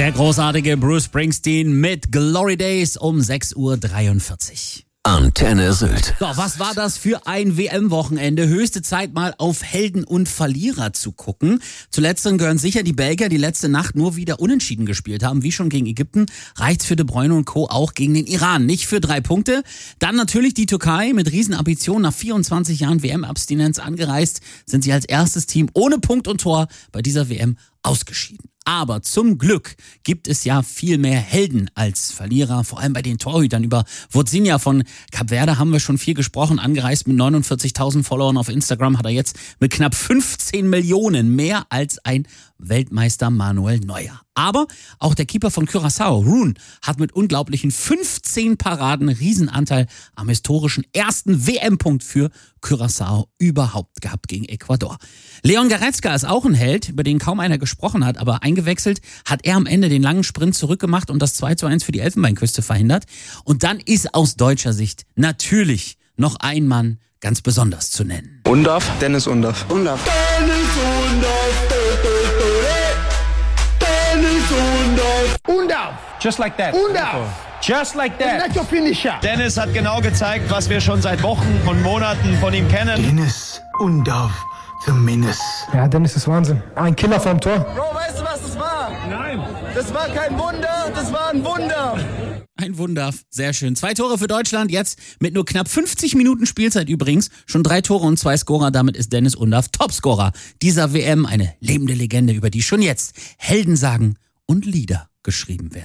Der großartige Bruce Springsteen mit Glory Days um 6:43 Uhr. Antenne Sylt. So, was war das für ein WM-Wochenende? Höchste Zeit mal auf Helden und Verlierer zu gucken. Zu letzteren gehören sicher die Belgier, die letzte Nacht nur wieder unentschieden gespielt haben. Wie schon gegen Ägypten, reicht's für De Bruyne und Co. auch gegen den Iran. Nicht für 3 Punkte. Dann natürlich die Türkei mit Riesenambitionen. Nach 24 Jahren WM-Abstinenz angereist, sind sie als erstes Team ohne Punkt und Tor bei dieser WM ausgeschieden. Aber zum Glück gibt es ja viel mehr Helden als Verlierer, vor allem bei den Torhütern. Über Wodzinha von Kap Verde haben wir schon viel gesprochen. Angereist mit 49.000 Followern auf Instagram hat er jetzt mit knapp 15 Millionen mehr als ein Weltmeister Manuel Neuer. Aber auch der Keeper von Curaçao, Roon, hat mit unglaublichen 15 Paraden Riesenanteil am historischen ersten WM-Punkt für Curaçao überhaupt gehabt gegen Ecuador. Leon Goretzka ist auch ein Held, über den kaum einer gesprochen hat, aber eingewechselt hat er am Ende den langen Sprint zurückgemacht und das 2:1 für die Elfenbeinküste verhindert. Und dann ist aus deutscher Sicht natürlich noch ein Mann ganz besonders zu nennen. Undav? Dennis Undav. Undav. Just like that. Undav. Just like that. Not your finisher. Dennis hat genau gezeigt, was wir schon seit Wochen und Monaten von ihm kennen. Dennis Undav, the Menace. Ja, Dennis ist Wahnsinn. Ein Killer vorm Tor. Bro, weißt du, was das war? Nein. Das war kein Wunder, das war ein Wunder. Ein Wunder, sehr schön. 2 Tore für Deutschland, jetzt mit nur knapp 50 Minuten Spielzeit übrigens. Schon 3 Tore und 2 Scorer, damit ist Dennis Undav Topscorer dieser WM. Eine lebende Legende, über die schon jetzt Heldensagen und Lieder geschrieben werden.